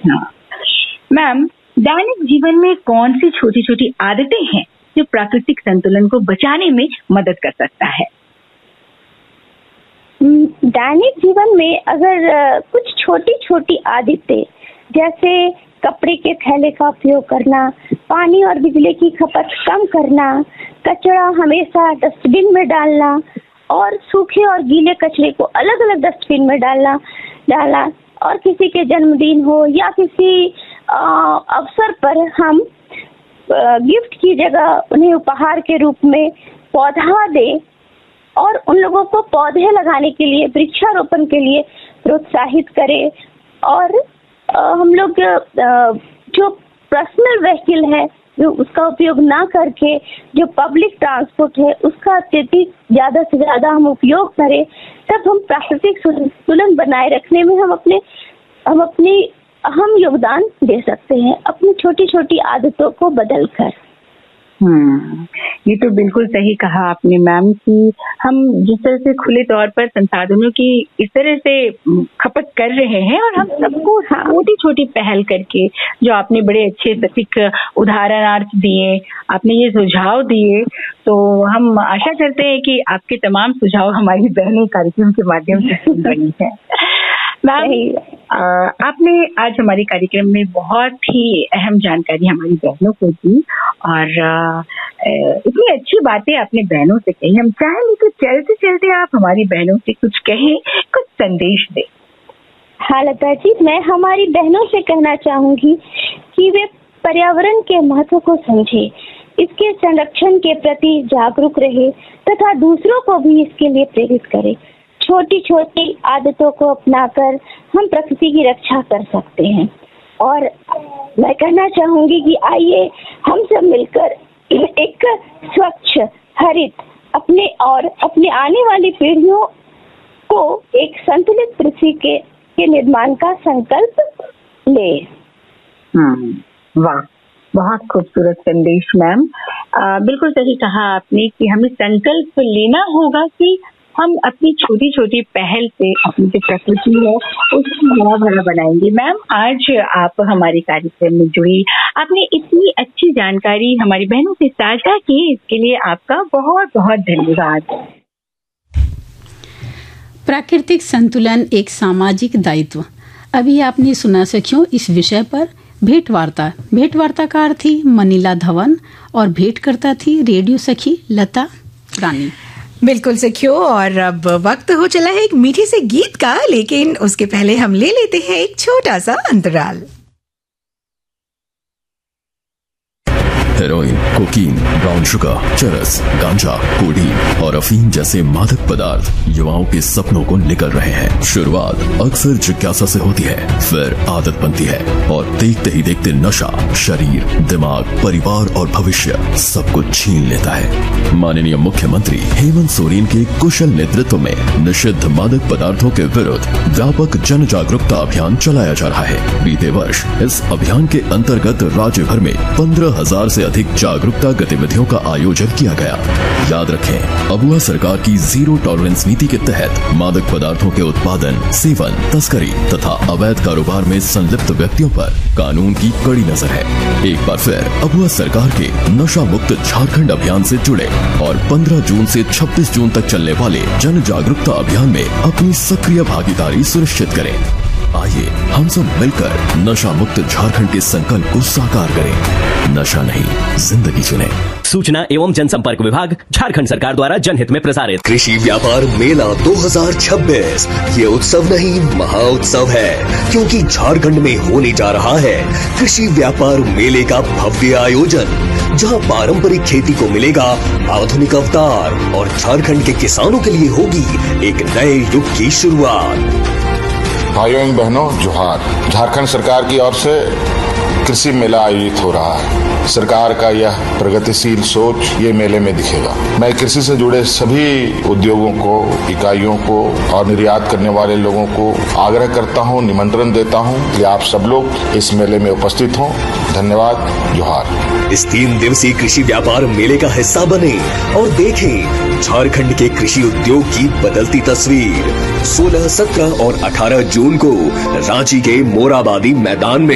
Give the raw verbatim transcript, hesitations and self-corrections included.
हाँ मैम, दैनिक जीवन में कौन सी छोटी छोटी आदतें हैं जो प्राकृतिक संतुलन को बचाने में मदद कर सकता है? दैनिक जीवन में अगर कुछ छोटी छोटी आदतें, जैसे कपड़े के थैले का उपयोग करना, पानी और बिजली की खपत कम करना, कचरा हमेशा डस्टबिन में डालना और सूखे और गीले कचरे को अलग अलग डस्टबिन में डालना डालना और किसी के जन्मदिन हो या किसी अवसर पर हम गिफ्ट की जगह उन्हें उपहार के रूप में पौधा दें और उन लोगों को पौधे लगाने के लिए, वृक्षारोपण के लिए प्रोत्साहित करें। और हम लोग जो पर्सनल व्हीकल है जो उसका उपयोग ना करके जो पब्लिक ट्रांसपोर्ट है उसका अत्यधिक ज्यादा से ज्यादा हम उपयोग करें, तब हम प्राकृतिक संतुलन बनाए रखने में हम अपने हम अपनी अहम योगदान दे सकते हैं अपनी छोटी छोटी आदतों को बदलकर। हम्म, ये तो बिल्कुल सही कहा आपने मैम कि हम जिस तरह से खुले तौर पर संसाधनों की इस तरह से खपत कर रहे हैं और हम सबको छोटी छोटी पहल करके, जो आपने बड़े अच्छे सटीक उदाहरणार्थ दिए, आपने ये सुझाव दिए, तो हम आशा करते हैं कि आपके तमाम सुझाव हमारी बहनें कार्यक्रम के माध्यम से सुन रही है। मैम, आपने आज हमारे कार्यक्रम में बहुत ही अहम जानकारी हमारी बहनों को दी और इतनी अच्छी बातें आपने बहनों से कही। हम चाहेंगे कि चलते चलते आप हमारी बहनों से कुछ कहें, कुछ संदेश दें। हाँ लता जी, मैं हमारी बहनों से कहना चाहूंगी कि वे पर्यावरण के महत्व को समझे, इसके संरक्षण के प्रति जागरूक रहे तथा दूसरों को भी इसके लिए प्रेरित करें। छोटी छोटी आदतों को अपनाकर हम प्रकृति की रक्षा कर सकते हैं। और मैं कहना चाहूंगी कि आइए हम सब मिलकर एक स्वच्छ, हरित अपने और अपने आने वाली पीढ़ियों को एक संतुलित पृथ्वी के, के निर्माण का संकल्प ले। हम्म, वाह, बहुत खूबसूरत संदेश मैम। बिल्कुल सही कहा आपने कि हमें संकल्प लेना होगा कि हम अपनी छोटी छोटी पहल से अपनी जो प्रकृति है उसको हरा भरा बनाएंगे। मैम, आज आप हमारे कार्यक्रम में जुड़ी, आपने इतनी अच्छी जानकारी हमारी बहनों से साझा की, इसके लिए आपका बहुत बहुत धन्यवाद। प्राकृतिक संतुलन एक सामाजिक दायित्व, अभी आपने सुना सखियों इस विषय पर भेंट वार्ता। भेंट वार्ता का अर्थ थी मनीला धवन और भेंट करता थी रेडियो सखी लता रानी। बिल्कुल सखियो, और अब वक्त हो चला है एक मीठे से गीत का, लेकिन उसके पहले हम ले लेते हैं एक छोटा सा अंतराल। हेरोइन, कोकीन, ब्राउन शुगर, चरस, गांजा, कोडीन और अफीम जैसे मादक पदार्थ युवाओं के सपनों को निकल रहे हैं। शुरुआत अक्सर जिज्ञासा से होती है, फिर आदत बनती है और देखते ही देखते नशा शरीर, दिमाग, परिवार और भविष्य सब कुछ छीन लेता है। माननीय मुख्यमंत्री हेमंत सोरेन के कुशल नेतृत्व में निषिद्ध मादक पदार्थों के विरुद्ध व्यापक जन जागरूकता अभियान चलाया जा रहा है। बीते वर्ष इस अभियान के अंतर्गत राज्य भर में पंद्रह हजार से अधिक जागरूकता गतिविधियों का आयोजन किया गया। याद रखें, अबुआ सरकार की जीरो टॉलरेंस नीति के तहत मादक पदार्थों के उत्पादन, सेवन, तस्करी तथा अवैध कारोबार में संलिप्त व्यक्तियों पर कानून की कड़ी नजर है। एक बार फिर अबुआ सरकार के नशा मुक्त झारखंड अभियान से जुड़े और पंद्रह जून से छब्बीस जून तक चलने वाले जन जागरूकता अभियान में अपनी सक्रिय भागीदारी सुनिश्चित करें। आइए हम सब मिलकर नशा मुक्त झारखंड के संकल्प को साकार करें। नशा नहीं, जिंदगी चुनें। सूचना एवं जनसंपर्क विभाग, झारखंड सरकार द्वारा जनहित में प्रसारित। कृषि व्यापार मेला दो हज़ार छब्बीस ये उत्सव नहीं महा उत्सव है, क्योंकि झारखंड में होने जा रहा है कृषि व्यापार मेले का भव्य आयोजन, जहां पारंपरिक खेती को मिलेगा आधुनिक अवतार और झारखंड के किसानों के लिए होगी एक नए युग की शुरुआत। भाइयों एवं बहनों, जोहार। झारखंड सरकार की ओर से कृषि मेला आयोजित हो रहा है। सरकार का यह प्रगतिशील सोच ये मेले में दिखेगा। मैं कृषि से जुड़े सभी उद्योगों को, इकाइयों को और निर्यात करने वाले लोगों को आग्रह करता हूँ, निमंत्रण देता हूँ कि आप सब लोग इस मेले में उपस्थित हों। धन्यवाद, जोहार। इस तीन दिवसीय कृषि व्यापार मेले का हिस्सा बने और देखें झारखंड के कृषि उद्योग की बदलती तस्वीर। सोलह, सत्रह और अठारह जून को रांची के मोराबादी मैदान में